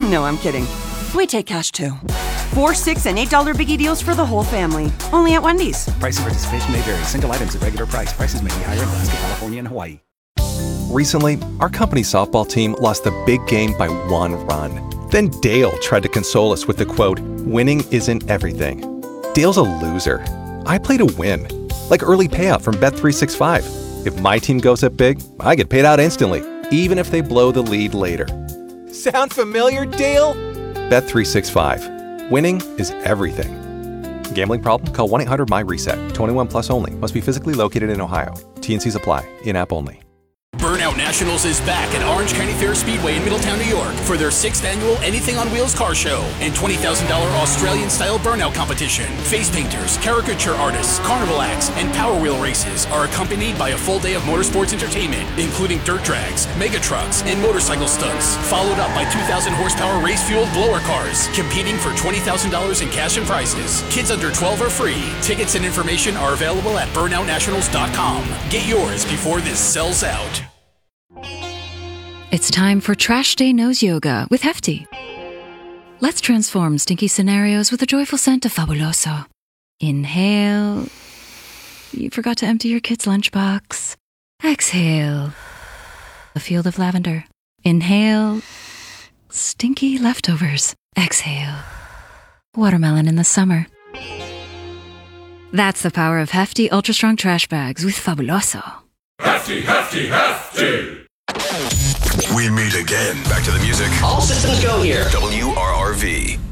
No, I'm kidding. We take cash too. $4, $6, and $8 biggie deals for the whole family. Only at Wendy's. Price and participation may vary. Single items at regular price. Prices may be higher in Alaska, California, and Hawaii. Recently, our company softball team lost the big game by 1 run. Then Dale tried to console us with the quote, "Winning isn't everything." Dale's a loser. I play to win. Like early payout from Bet365. If my team goes up big, I get paid out instantly, even if they blow the lead later. Sound familiar, Dale? Bet365. Winning is everything. Gambling problem? Call 1-800-MY-RESET. 21 plus only. Must be physically located in Ohio. T&Cs apply. In-app only. Burnout Nationals is back at Orange County Fair Speedway in Middletown, New York for their 6th annual Anything on Wheels car show and $20,000 Australian-style burnout competition. Face painters, caricature artists, carnival acts, and Power Wheel races are accompanied by a full day of motorsports entertainment, including dirt drags, mega trucks, and motorcycle stunts, followed up by 2,000 horsepower race-fueled blower cars, competing for $20,000 in cash and prizes. Kids under 12 are free. Tickets and information are available at burnoutnationals.com. Get yours before this sells out. It's time for Trash Day Nose Yoga with Hefty. Let's transform stinky scenarios with a joyful scent of Fabuloso. Inhale. You forgot to empty your kid's lunchbox. Exhale. A field of lavender. Inhale. Stinky leftovers. Exhale. Watermelon in the summer. That's the power of Hefty Ultra Strong Trash Bags with Fabuloso. Hefty, hefty, hefty! We meet again. Back to the music. All systems go here. WRRV.